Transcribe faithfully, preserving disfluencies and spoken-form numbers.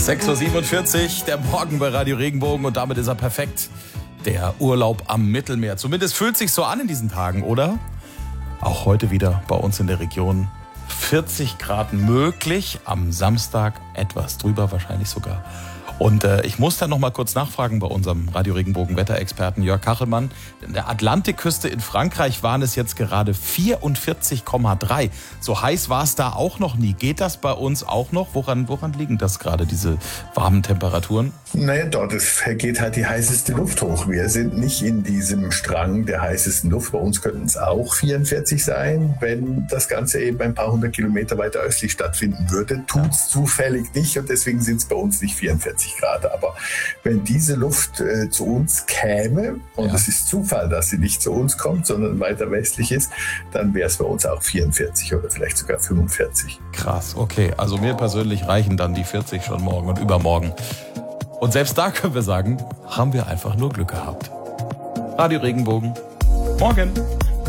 sechs Uhr siebenundvierzig, der Morgen bei Radio Regenbogen und damit ist er perfekt. Der Urlaub am Mittelmeer. Zumindest fühlt sich so an in diesen Tagen, oder? Auch heute wieder bei uns in der Region vierzig Grad möglich. Am Samstag etwas drüber, wahrscheinlich sogar. Und äh, ich muss dann noch mal kurz nachfragen bei unserem Radio Regenbogen Wetterexperten Jörg Kachelmann. In der Atlantikküste in Frankreich waren es jetzt gerade vierundvierzig Komma drei. So heiß war es da auch noch nie. Geht das bei uns auch noch? Woran, woran liegen das gerade, diese warmen Temperaturen? Naja, dort geht halt die heißeste Luft hoch. Wir sind nicht in diesem Strang der heißesten Luft. Bei uns könnten es auch vierundvierzig sein, wenn das Ganze eben ein paar hundert Kilometer weiter östlich stattfinden würde. Tut es zufällig nicht und deswegen sind es bei uns nicht vierundvierzig Grad. Aber wenn diese Luft äh, zu uns käme, und es ja. ist Zufall, dass sie nicht zu uns kommt, sondern weiter westlich ist, dann wäre es bei uns auch vierundvierzig oder vielleicht sogar fünfundvierzig. Krass, okay. Also mir persönlich reichen dann die vierzig schon morgen und übermorgen. Und selbst da können wir sagen, haben wir einfach nur Glück gehabt. Radio Regenbogen. Morgen.